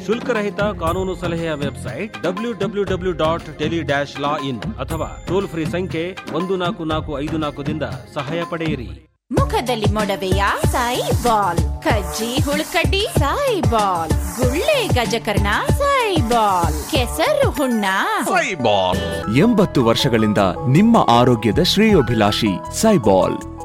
ಶುಲ್ಕರಹಿತ ಕಾನೂನು ಸಲಹೆಯ website www.tele-law-in ಅಥವಾ ಟೋಲ್ ಫ್ರೀ ಸಂಖ್ಯೆ 14454 ಸಹಾಯ ಪಡೆಯಿರಿ. ಮುಖದಲ್ಲಿ ಮೊಡವೆಯ ಸಾಯಿಬಾಲ್, ಕಜ್ಜಿ ಹುಳುಕಡ್ಡಿ ಸಾಯಿಬಾಲ್, ಗುಳ್ಳೆ ಗಜಕರ್ಣ ಸಾಯಿಬಾಲ್, ಕೆಸರು ಹುಣ್ಣ ಸಾಯಿಬಾಲ್. 80 ವರ್ಷಗಳಿಂದ ನಿಮ್ಮ ಆರೋಗ್ಯದ ಶ್ರೇಯೋಭಿಲಾಷಿ ಸಾಯಿಬಾಲ್.